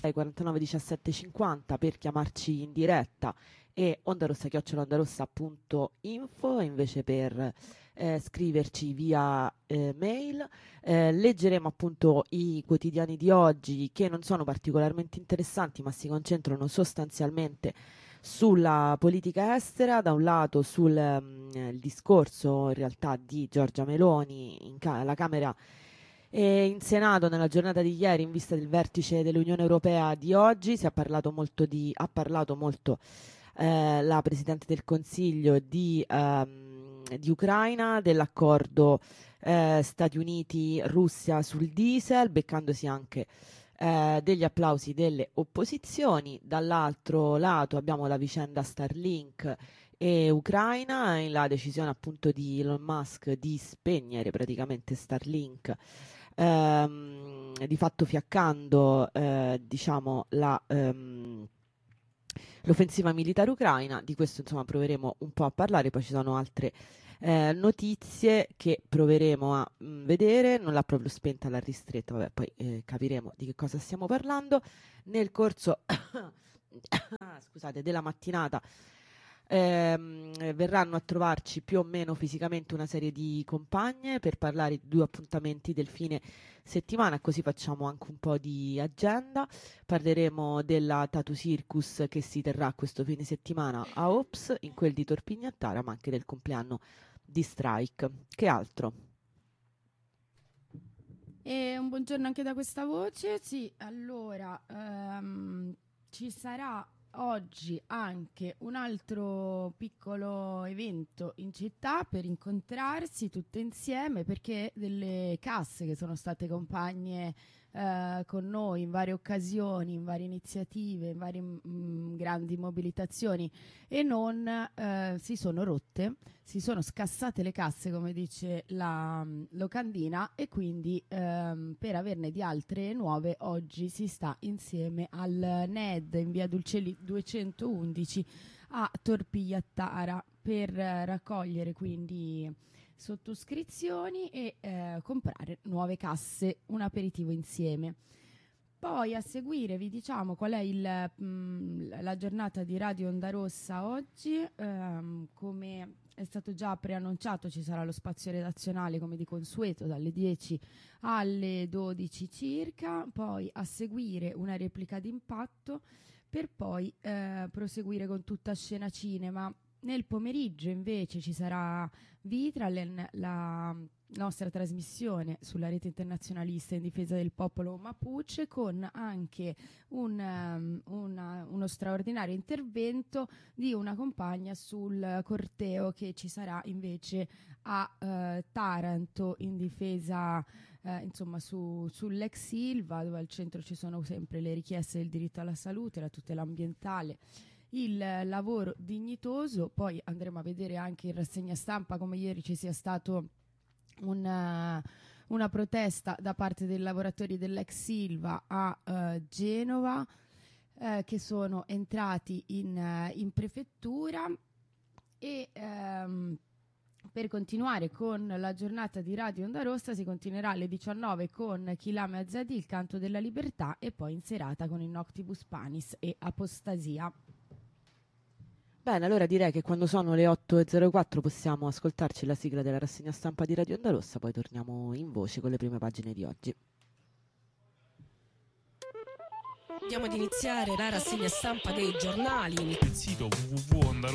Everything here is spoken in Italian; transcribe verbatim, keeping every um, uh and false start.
quarantanove diciassette cinquanta per chiamarci in diretta e ondarossa chiocciola ondarossa punto info invece per eh, scriverci via eh, mail. Eh, leggeremo appunto i quotidiani di oggi, che non sono particolarmente interessanti ma si concentrano sostanzialmente sulla politica estera, da un lato sul um, il discorso in realtà di Giorgia Meloni in ca- alla Camera e in Senato nella giornata di ieri in vista del vertice dell'Unione Europea di oggi. Si è parlato molto di, ha parlato molto eh, la Presidente del Consiglio di, ehm, di Ucraina, dell'accordo eh, Stati Uniti-Russia sul diesel, beccandosi anche eh, degli applausi delle opposizioni. Dall'altro lato abbiamo la vicenda Starlink e Ucraina e la decisione appunto di Elon Musk di spegnere praticamente Starlink, ehm, di fatto fiaccando eh, diciamo la, ehm, l'offensiva militare ucraina. Di questo insomma proveremo un po' a parlare, poi ci sono altre eh, notizie che proveremo a mh, vedere. Non l'ha proprio spenta, l'ha ristretta, vabbè, poi eh, capiremo di che cosa stiamo parlando nel corso scusate, della mattinata. Ehm, verranno a trovarci più o meno fisicamente una serie di compagne per parlare di due appuntamenti del fine settimana, così facciamo anche un po' di agenda. Parleremo della Tattoo Circus che si terrà questo fine settimana a Ops, in quel di Torpignattara, ma anche del compleanno di Strike. Che altro? E un buongiorno anche da questa voce. Sì, allora ehm, ci sarà oggi anche un altro piccolo evento in città per incontrarsi tutte insieme, perché delle casse che sono state compagne eh, con noi in varie occasioni, in varie iniziative, in varie mh, grandi mobilitazioni e non eh, si sono rotte, si sono scassate le casse, come dice la mh, locandina, e quindi ehm, per averne di altre nuove oggi si sta insieme al N E D in via Dulceli duecentoundici a Torpigliattara per eh, raccogliere quindi sottoscrizioni e eh, comprare nuove casse, un aperitivo insieme. Poi a seguire vi diciamo qual è il, mh, la giornata di Radio Onda Rossa oggi. Ehm, come è stato già preannunciato, ci sarà lo spazio redazionale come di consueto dalle dieci alle dodici circa, poi a seguire una replica d'impatto per poi eh, proseguire con tutta Scena Cinema. Nel pomeriggio invece ci sarà Vitralen, la nostra trasmissione sulla rete internazionalista in difesa del popolo Mapuche, con anche un, um, una, uno straordinario intervento di una compagna sul corteo che ci sarà invece a uh, Taranto in difesa uh, insomma su, sull'ex Ilva, dove al centro ci sono sempre le richieste del diritto alla salute, la tutela ambientale, il lavoro dignitoso. Poi andremo a vedere anche in rassegna stampa come ieri ci sia stato una, una protesta da parte dei lavoratori dell'ex Silva a uh, Genova, uh, che sono entrati in, uh, in prefettura. E um, per continuare con la giornata di Radio Onda Rossa si continuerà alle diciannove con Chilame Azadi, il canto della libertà, e poi in serata con il Noctibus Panis e Apostasia. Bene, allora direi che quando sono le otto e zero quattro possiamo ascoltarci la sigla della rassegna stampa di Radio Onda Rossa, poi torniamo in voce con le prime pagine di oggi. Andiamo ad iniziare la rassegna stampa dei giornali. Il sito w w w punto onda